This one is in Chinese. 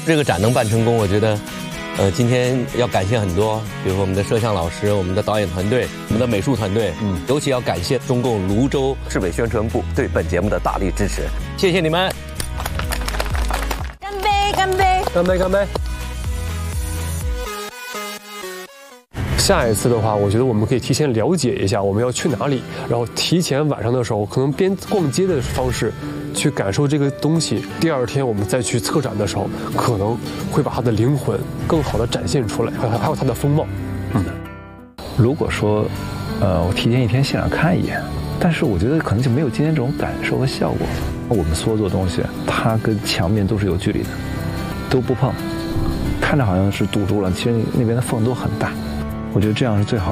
这个展能办成功，我觉得，今天要感谢很多，比如我们的摄像老师、我们的导演团队、我们的美术团队，尤其要感谢中共泸州市委宣传部对本节目的大力支持，谢谢你们！ 干杯！干杯！ 干杯！干杯！下一次的话，我觉得我们可以提前了解一下我们要去哪里，然后提前晚上的时候，可能边逛街的方式去感受这个东西。第二天我们再去策展的时候，可能会把它的灵魂更好的展现出来，还有它的风貌。 如果说，我提前一天现场看一眼，但是我觉得可能就没有今天这种感受和效果。我们所做的东西，它跟墙面都是有距离的，都不碰，看着好像是堵住了，其实那边的缝都很大。我觉得这样是最好